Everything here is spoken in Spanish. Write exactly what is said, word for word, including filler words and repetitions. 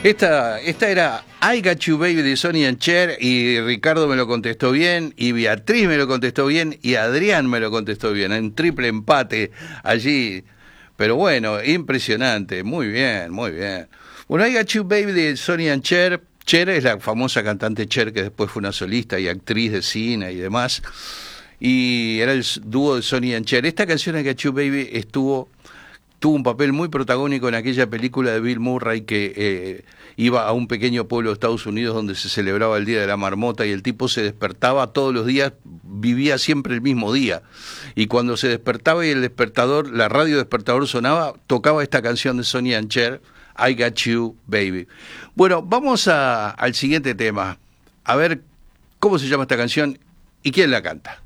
Esta, esta era I Got You Baby de Sonny and Cher, y Ricardo me lo contestó bien, y Beatriz me lo contestó bien, y Adrián me lo contestó bien, en triple empate allí. Pero bueno, impresionante, muy bien, muy bien. Bueno, I Got You Baby de Sonny and Cher. Cher es la famosa cantante Cher, que después fue una solista y actriz de cine y demás, y era el dúo de Sonny and Cher. Esta canción I Got You Baby estuvo... tuvo un papel muy protagónico en aquella película de Bill Murray que eh, iba a un pequeño pueblo de Estados Unidos donde se celebraba el Día de la Marmota, y el tipo se despertaba todos los días, vivía siempre el mismo día, y cuando se despertaba y el despertador, la radio despertador sonaba, tocaba esta canción de Sonny and Cher, I Got You Baby. Bueno, vamos a, al siguiente tema, a ver cómo se llama esta canción y quién la canta.